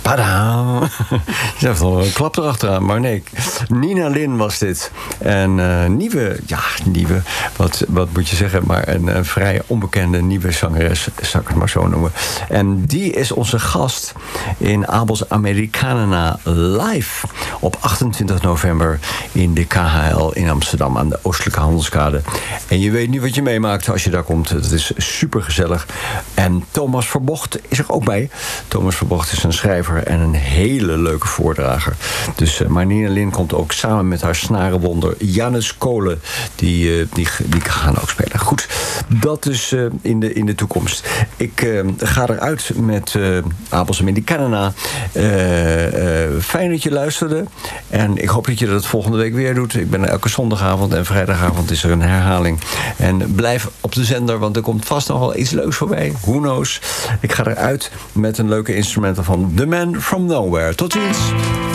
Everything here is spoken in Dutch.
Tada! Je hebt al een klap erachteraan, maar nee. Nina Lin was dit. En nieuwe, wat moet je zeggen, maar een vrij onbekende nieuwe zangeres, zou ik het maar zo noemen. En die is onze gast in Abels Americana Live op 28 november in de KHL in Amsterdam aan de Oostelijke Handelskade. En je weet nu wat je meemaakt als je daar komt. Het is super gezellig. En Thomas Verbocht is er ook bij. Thomas Verbocht is een schrijver en een hele leuke voordrager. Dus Nina Lin komt ook samen met haar snarenwonder Jannes Kolen. Die gaan ook spelen. Goed, dat is in de toekomst. Ik ga eruit met Abels Americana. Fijn dat je luisterde. En ik hoop dat je dat volgende week weer doet. Ik ben er elke zondagavond en vrijdagavond is er een herhaling. En blijf op de zender, want er komt vast nog wel iets leuks voorbij. Who knows? Ik ga eruit met een leuke instrumental van The Man From Nowhere. Tot ziens!